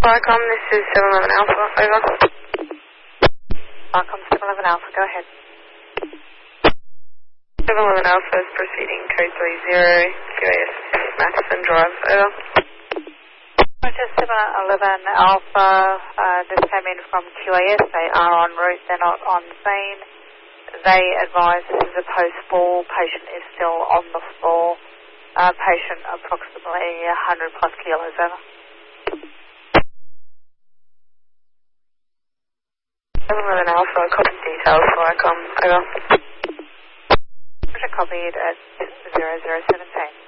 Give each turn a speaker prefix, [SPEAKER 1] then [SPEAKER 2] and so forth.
[SPEAKER 1] Viacom, this is 711 Alpha, over.
[SPEAKER 2] Viacom 711 Alpha, go ahead.
[SPEAKER 1] 711 Alpha is proceeding code 30, QAS Matheson Drive, over.
[SPEAKER 2] Roger 711 Alpha, just came in from QAS. They are en route, they're not on scene. They advise this is a post-fall, patient is still on the floor. Patient approximately 100 plus kilos, over.
[SPEAKER 1] 711 Alpha, copy details, Viacom, over.
[SPEAKER 2] Roger, copied at 0017.